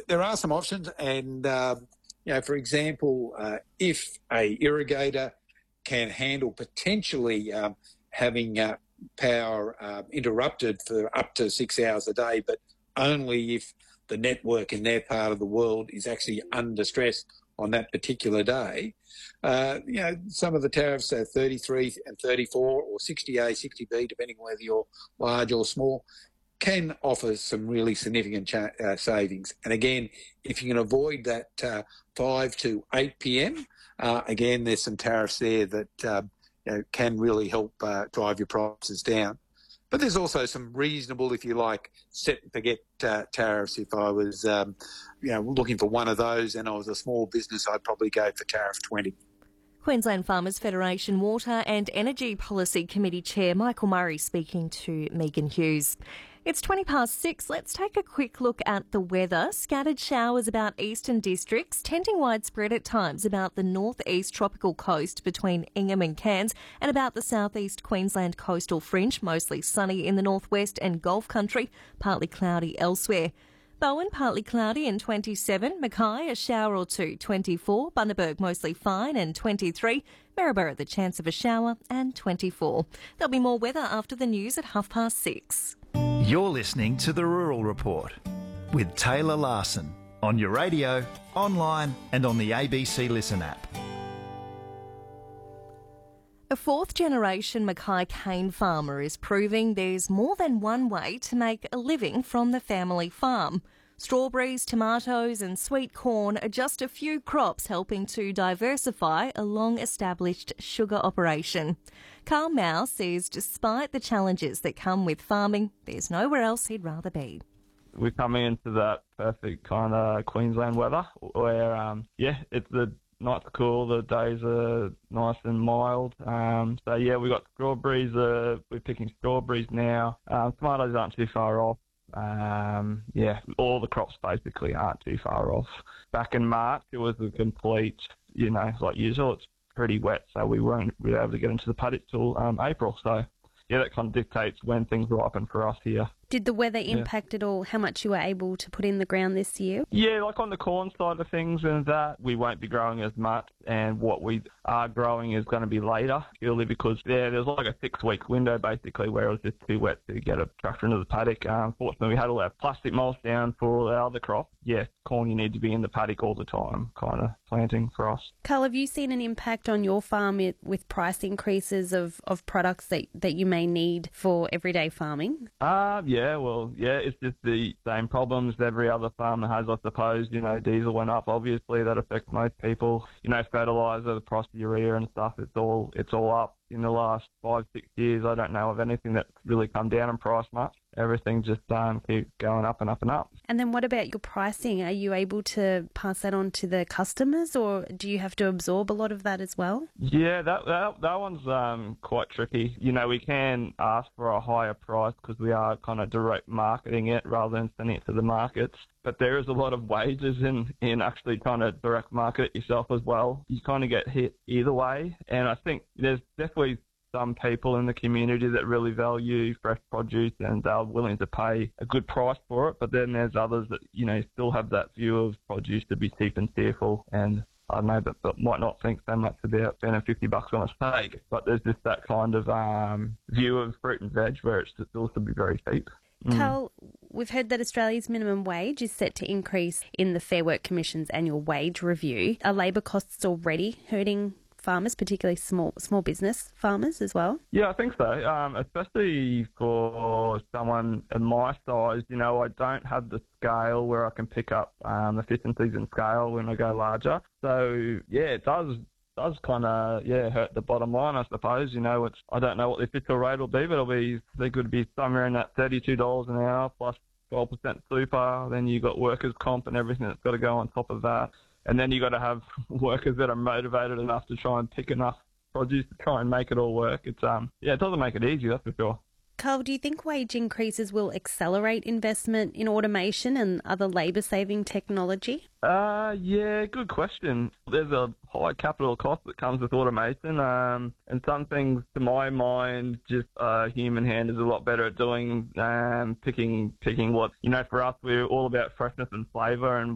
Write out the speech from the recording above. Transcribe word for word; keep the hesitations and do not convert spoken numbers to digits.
there are some options, and um, you know, for example, uh, if a irrigator can handle potentially um, having uh, power uh, interrupted for up to six hours a day, but only if the network in their part of the world is actually under stress on that particular day. Uh, you know, some of the tariffs are thirty-three and thirty-four or sixty A, sixty B, depending on whether you're large or small, can offer some really significant cha- uh, savings. And again, if you can avoid that uh, five to eight p m, uh, again, there's some tariffs there that uh, you know, can really help uh, drive your prices down. But there's also some reasonable, if you like, set and forget uh, tariffs. If I was, um, you know, looking for one of those and I was a small business, I'd probably go for tariff twenty. Queensland Farmers Federation Water and Energy Policy Committee Chair Michael Murray speaking to Megan Hughes. It's twenty past six. Let's take a quick look at the weather. Scattered showers about eastern districts, tending widespread at times about the northeast tropical coast between Ingham and Cairns and about the southeast Queensland coastal fringe, mostly sunny in the northwest and Gulf country, partly cloudy elsewhere. Bowen, partly cloudy and twenty-seven. Mackay, a shower or two, twenty-four. Bundaberg, mostly fine and twenty-three. Maryborough, the chance of a shower and twenty-four. There'll be more weather after the news at half past six. You're listening to The Rural Report with Taylor Larson on your radio, online and on the A B C Listen app. A fourth-generation Mackay cane farmer is proving there's more than one way to make a living from the family farm. Strawberries, tomatoes and sweet corn are just a few crops helping to diversify a long-established sugar operation. Carl Mao says despite the challenges that come with farming, there's nowhere else he'd rather be. We're coming into that perfect kind of Queensland weather where, um, yeah, it's the nights are cool, the days are nice and mild. Um, so, yeah, we've got strawberries. Uh, we're picking strawberries now. Um, tomatoes aren't too far off. Um, yeah, all the crops basically aren't too far off. Back in March, it was a complete, you know, like usual, it's pretty wet, so we weren't really able to get into the paddock till um, April. So, yeah, that kind of dictates when things ripen for us here. Did the weather impact yeah. at all how much you were able to put in the ground this year? Yeah, like on the corn side of things and that, we won't be growing as much, and what we are growing is going to be later, purely because yeah, there's like a six-week window basically where it was just too wet to get a tractor into the paddock. Um, fortunately, we had all our plastic mulch down for all our other crops. Yeah, corn, you need to be in the paddock all the time, kind of planting for us. Carl, have you seen an impact on your farm with price increases of, of products that, that you may need for everyday farming? Uh, yeah, well, yeah, it's just the same problems every other farmer has, I suppose. You know, diesel went up, obviously, that affects most people. You know, fertiliser, the price of urea and stuff, it's all it's all up. In the last five, six years, I don't know of anything that's really come down in price much. Everything just um, keeps going up and up and up. And then what about your pricing? Are you able to pass that on to the customers, or do you have to absorb a lot of that as well? Yeah, that that, that one's um, quite tricky. You know, we can ask for a higher price because we are kind of direct marketing it rather than sending it to the markets. But there is a lot of wages in, in actually trying to direct market it yourself as well. You kind of get hit either way. And I think there's definitely some people in the community that really value fresh produce and are willing to pay a good price for it. But then there's others that, you know, still have that view of produce to be cheap and fearful. And I don't know, but, but might not think so much about spending fifty bucks on a steak. But there's just that kind of um, view of fruit and veg where it's still to be very cheap. Mm. Carl, we've heard that Australia's minimum wage is set to increase in the Fair Work Commission's annual wage review. Are labour costs already hurting farmers, particularly small small business farmers as well? Yeah, I think so, um, especially for someone of my size. You know, I don't have the scale where I can pick up um, efficiencies in scale when I go larger. So, yeah, it does does kind of, yeah, hurt the bottom line, I suppose. You know, it's I don't know what the official rate will be, but it'll be, they could be somewhere in that thirty-two dollars an hour plus twelve percent super. Then you've got workers' comp and everything that's got to go on top of that. And then you've got to have workers that are motivated enough to try and pick enough produce to try and make it all work. It's um yeah, it doesn't make it easy, that's for sure. Carl, do you think wage increases will accelerate investment in automation and other labour-saving technology? Uh, yeah, good question. There's a high capital cost that comes with automation, um, and some things, to my mind, just a human hand is a lot better at doing, um, picking, picking what, you know, for us, we're all about freshness and flavour, and